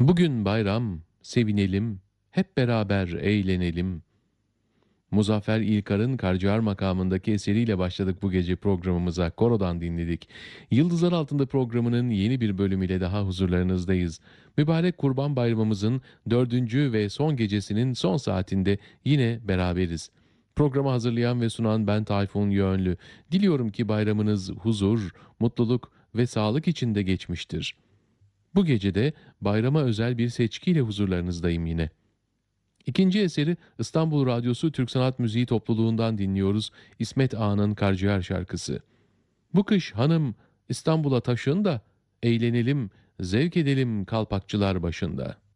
Bugün bayram, sevinelim, hep beraber eğlenelim. Muzaffer İlkar'ın Karciğer makamındaki eseriyle başladık bu gece programımıza. Koro'dan dinledik. Yıldızlar Altında programının yeni bir bölümüyle daha huzurlarınızdayız. Mübarek Kurban Bayramımızın dördüncü ve son gecesinin son saatinde yine beraberiz. Programı hazırlayan ve sunan ben Tayfun Yönlü. Diliyorum ki bayramınız huzur, mutluluk ve sağlık içinde geçmiştir. Bu gece de bayrama özel bir seçkiyle huzurlarınızdayım yine. İkinci eseri İstanbul Radyosu Türk Sanat Müziği topluluğundan dinliyoruz. İsmet Ağa'nın Karciğer şarkısı. Bu kış hanım İstanbul'a taşın da eğlenelim, zevk edelim kalpakçılar başında.